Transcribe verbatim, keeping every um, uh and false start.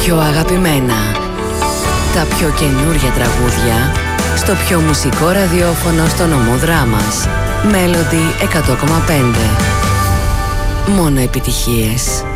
πιο αγαπημένα, τα πιο καινούργια τραγούδια, στο πιο μουσικό ραδιόφωνο στο νομό Δράμας. Melody εκατό κόμμα πέντε. Μόνο επιτυχίες.